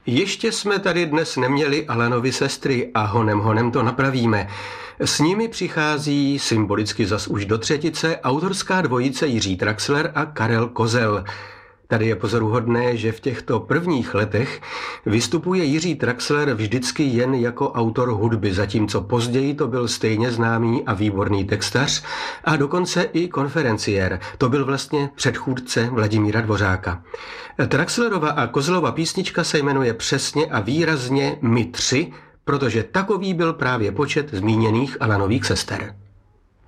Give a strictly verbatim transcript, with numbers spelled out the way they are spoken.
Ještě jsme tady dnes neměli Alanovy sestry a honem honem to napravíme. S nimi přichází symbolicky zas už do třetice autorská dvojice Jiří Traxler a Karel Kozel. Tady je pozoruhodné, že v těchto prvních letech vystupuje Jiří Traxler vždycky jen jako autor hudby, zatímco později to byl stejně známý a výborný textař a dokonce i konferenciér. To byl vlastně předchůdce Vladimíra Dvořáka. Traxlerova a Kozlova písnička se jmenuje přesně a výrazně My tři, protože takový byl právě počet zmíněných Alanových sester.